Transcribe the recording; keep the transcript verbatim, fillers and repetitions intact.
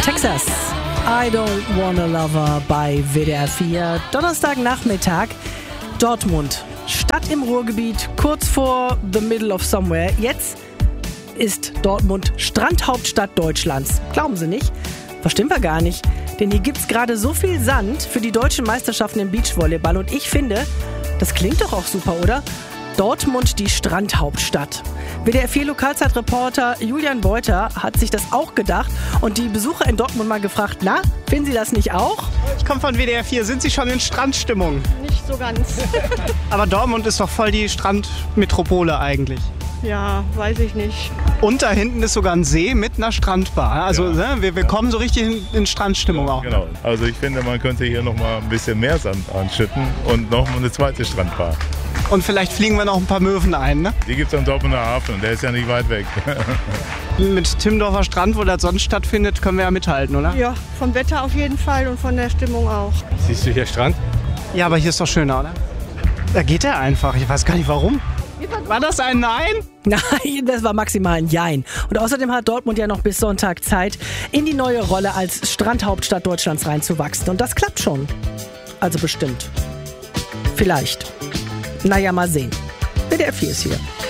Texas. I don't wanna love her bei W D R vier. Donnerstagnachmittag. Dortmund. Stadt im Ruhrgebiet, kurz vor the middle of somewhere. Jetzt ist Dortmund Strandhauptstadt Deutschlands. Glauben Sie nicht? Verstimmen wir gar nicht. Denn hier gibt's gerade so viel Sand für die deutschen Meisterschaften im Beachvolleyball. Und ich finde, das klingt doch auch super, oder? Dortmund, die Strandhauptstadt. W D R vier Lokalzeitreporter Julian Beuter hat sich das auch gedacht und die Besucher in Dortmund mal gefragt, na, finden Sie das nicht auch? Ich komme von W D R vier. Sind Sie schon in Strandstimmung? Nicht so ganz. Aber Dortmund ist doch voll die Strandmetropole eigentlich. Ja, weiß ich nicht. Und da hinten ist sogar ein See mit einer Strandbar. Also Ja. ne, wir, wir kommen so richtig in, in Strandstimmung auch. Genau. Also ich finde, man könnte hier noch mal ein bisschen mehr Sand anschütten und noch mal eine zweite Strandbar. Und vielleicht fliegen wir noch ein paar Möwen ein, ne? Die gibt es am Dortmunder Hafen, der ist ja nicht weit weg. Mit Timmendorfer Strand, wo das sonst stattfindet, können wir ja mithalten, oder? Ja, vom Wetter auf jeden Fall und von der Stimmung auch. Siehst du hier Strand? Ja, aber hier ist doch schöner, oder? Da geht er einfach. Ich weiß gar nicht warum. War das ein Nein? Nein, das war maximal ein Jein. Und außerdem hat Dortmund ja noch bis Sonntag Zeit, in die neue Rolle als Strandhauptstadt Deutschlands reinzuwachsen. Und das klappt schon. Also bestimmt. Vielleicht. Naja, mal sehen. W D R vier ist hier.